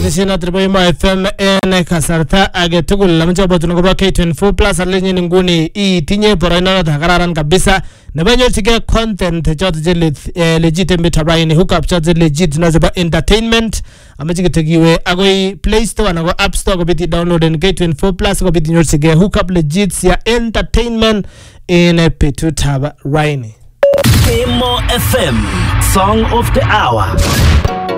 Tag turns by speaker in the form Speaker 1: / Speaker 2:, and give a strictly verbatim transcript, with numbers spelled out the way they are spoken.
Speaker 1: Tishina Triboima F M N Kasarta age tugul lamcha botun ko ba K twenty-four plus alenye nguni I tinye poraina na kararan kabisa nabanyo tige content chot je legitimate raini hookup chot je legit na zeba entertainment amachige tegiwe agoi Play Store na go App Store ko biti download en K twenty-four plus ko biti nyotige hookup legit ya entertainment in Petutaba raini
Speaker 2: Emo F M Song of the Hour.